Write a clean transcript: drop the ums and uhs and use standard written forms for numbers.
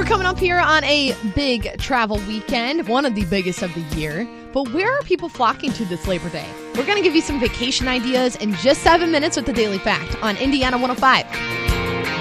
We're coming up here on a big travel weekend, one of the biggest of the year. But where are people flocking to this Labor Day? We're going to give you some vacation ideas in just 7 minutes with the Daily Fact on Indiana 105.